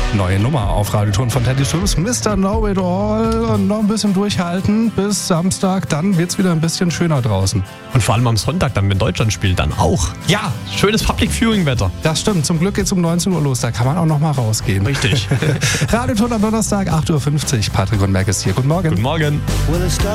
Neue Nummer auf Radioton von Teddy Swims, Mr. Know It All. Und noch ein bisschen durchhalten bis Samstag, dann wird's wieder ein bisschen schöner draußen. Und vor allem am Sonntag, dann, wenn Deutschland spielt, dann auch. Ja, schönes Public Viewing Wetter. Das stimmt, zum Glück geht's um 19 Uhr los, da kann man auch noch mal rausgehen. Richtig. Radioton am Donnerstag, 8.50 Uhr. Patrick und Merkes hier. Guten Morgen. Guten Morgen.